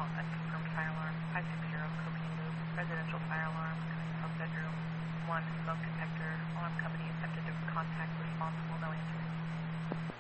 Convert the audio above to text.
unconfirmed fire alarm, 560 cocaine loop, residential fire alarm coming from bedroom 1, smoke detector, alarm company attempted to contact responsible, no answer.